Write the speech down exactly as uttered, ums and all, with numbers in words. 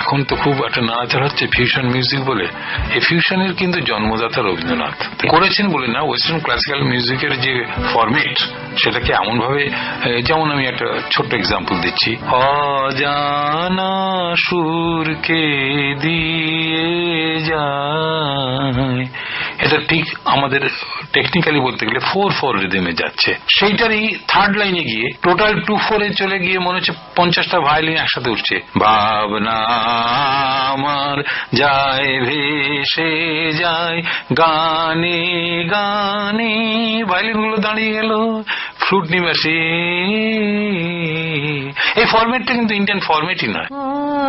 এখন তো খুব একটা নাড়াচাড়া হচ্ছে ফিউশন মিউজিক বলে। এই ফিউশনের কিন্তু জন্মদাতা রবীন্দ্রনাথ করেছেন বলে না, ওয়েস্টার্ন ক্লাসিক্যাল মিউজিকের যে ফরম্যাট সেটাকে এমন ভাবে, যেমন আমি একটা ছোট্ট এক্সাম্পল দিচ্ছি, অজানা সুরকে দিয়ে যায়, এটা ঠিক আমাদের টেকনিক্যালি বলতে গেলে ফোর ফোর রিদমে যাচ্ছে, সেইটারই থার্ড লাইনে গিয়ে টোটাল টু ফোরে চলে গিয়ে মনে হচ্ছে পঞ্চাশটা ভায়োলিন একসাথে উঠছে। ভাবনা আমার যায় ভেসে যায় গানে গানে, ভায়োলিন গুলো দাঁড়িয়ে গেল, ফ্লুট নিয়ে আসে। এই ফরম্যাটটা কিন্তু ইন্ডিয়ান ফরম্যাটই নয়।